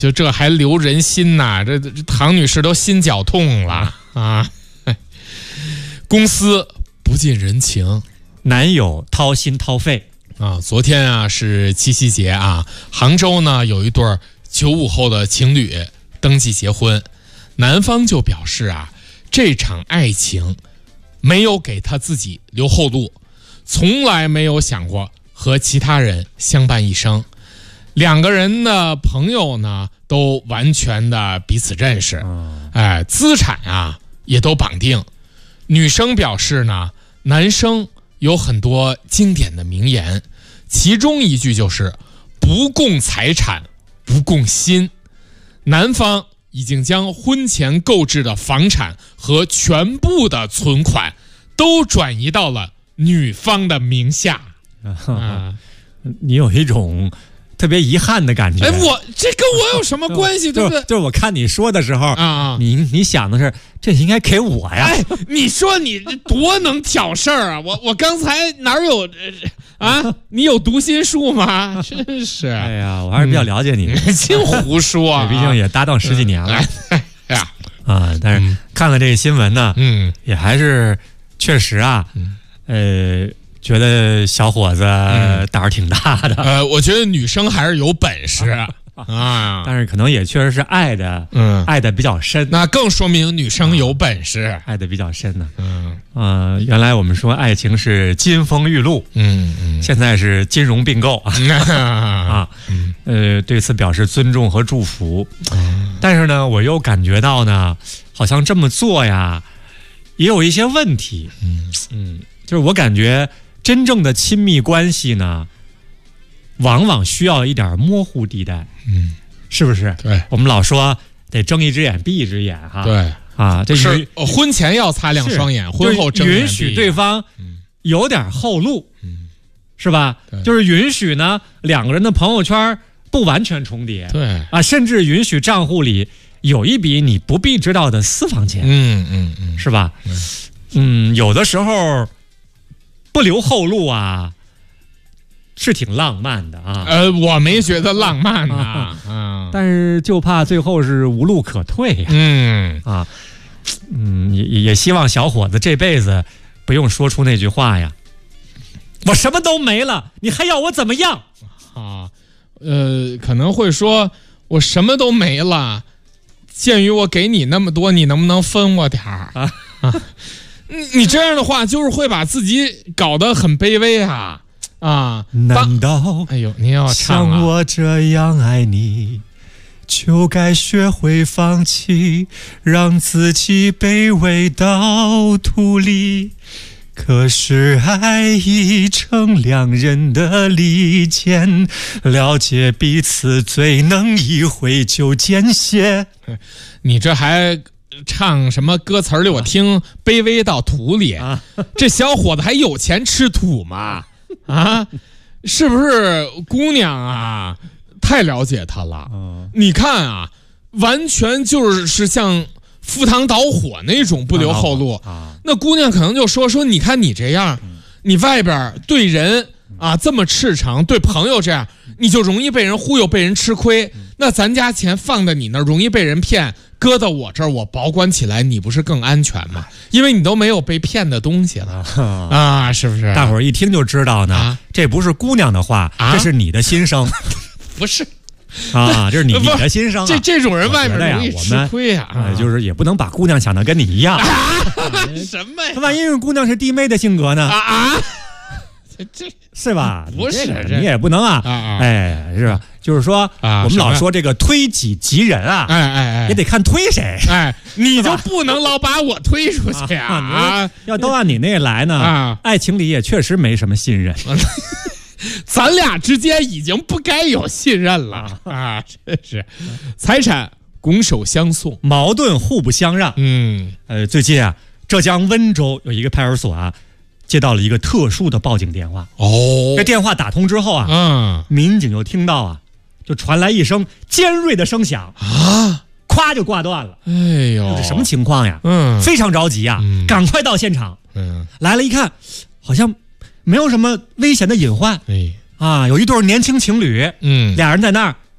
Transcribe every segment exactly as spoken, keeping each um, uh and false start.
就这还留人心呐、这这唐女士都心绞痛了啊！公司不近人情， 男友掏心掏肺啊！昨天啊是七夕节啊，杭州呢有一对九五后的情侣登记结婚，男方就表示啊，这场爱情没有给他自己留后路，从来没有想过和其他人相伴一生。两个人的朋友呢都完全的彼此认识，哎，资产啊也都绑定。女生表示呢，男生有很多经典的名言，其中一句就是不共财产不共心。男方已经将婚前购置的房产和全部的存款都转移到了女方的名下。啊， 你有一种特别遗憾的感觉。 哎，我这跟我有什么关系？对不对？ 就是我看你说的时候啊， 你你想的是这应该给我呀。 哎，你说你多能挑事儿啊！我我刚才哪有啊？你有读心术吗？真是。 哎呀，我还是比较了解你， 净胡说啊！ 毕竟也搭档十几年了。 哎呀啊，但是看了这个新闻呢， 嗯， 也还是确实啊，呃。觉得小伙子胆儿挺大的， 嗯、呃，我觉得女生还是有本事啊， 但是可能也确实是爱的， 嗯， 爱的比较深， 那更说明女生有本事，啊、 爱的比较深呢。 嗯， 呃，原来我们说爱情是金风玉露， 嗯嗯， 现在是金融并购啊， 嗯、 呃，对此表示尊重和祝福。嗯、但是呢，我又感觉到呢，好像这么做呀，也有一些问题。嗯嗯，就是我感觉。真正的亲密关系呢，往往需要一点模糊地带， 嗯， 是不是？ 对， 我们老说得睁一只眼闭一只眼哈。 对啊，这是婚前要擦亮双眼，婚后睁一只眼允许对方有点后路， 嗯， 是吧？就是允许呢两个人的朋友圈不完全重叠， 对啊，甚至允许账户里有一笔你不必知道的私房钱， 嗯嗯嗯， 是吧？嗯，有的时候。不留后路啊，是挺浪漫的啊。 呃，我没觉得浪漫呐、啊， 嗯，但是就怕最后是无路可退呀、啊。 嗯啊，嗯，也也希望小伙子这辈子不用说出那句话呀。我什么都没了，你还要我怎么样？ 啊，呃，可能会说我什么都没了，鉴于我给你那么多，你能不能分我点儿啊？啊你这样的话，就是会把自己搞得很卑微啊啊！ 难道哎呦，您要唱像我这样爱你，就该学会放弃，让自己卑微到土里。可是爱已成两人的利剑，了解彼此最能一挥就见血。 你这还唱什么歌词里我听、啊、卑微到土里、啊、这小伙子还有钱吃土吗？啊，是不是姑娘啊太了解他了、啊、你看啊，完全就是像赴汤蹈火那种不留后路、啊、那姑娘可能就说说你看你这样、嗯、你外边对人啊这么赤诚，对朋友这样你就容易被人忽悠，被人吃亏、嗯、那咱家钱放在你那儿容易被人骗，搁到我这儿我保管起来，你不是更安全吗？因为你都没有被骗的东西了啊，是不是？ 大伙儿一听就知道呢、啊、这不是姑娘的话、啊、这是你的心声不是啊，这是你你的心声、啊、 这这种人外面容易吃亏啊， 呃、就是也不能把姑娘想的跟你一样、 啊、什么呀？ 万一姑娘是弟妹的性格呢？ 啊啊，这是吧？ 不是， 你, 这你也不能啊， 啊啊哎，是吧？就是说、啊，我们老说这个推己及人啊， 哎哎哎， 也得看推谁， 哎，你就不能老把我推出去啊？ 啊要都按你那来呢， 啊， 爱情里也确实没什么信任。 咱俩之间已经不该有信任了啊！真是，财产拱手相送， 矛盾互不相让。 嗯， 呃，最近啊，浙江温州有一个派出所啊，接到了一个特殊的报警电话。 哦， 这电话打通之后啊， 嗯， 民警就听到啊，就传来一声尖锐的声响啊， 咵就挂断了。 哎呦， 这什么情况呀？ 嗯， 非常着急啊， 嗯、 赶快到现场。 嗯， 来了一看，好像没有什么危险的隐患。 哎， 啊，有一对年轻情侣， 嗯， 俩人在那儿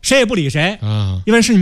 谁也不理谁啊， 因为是你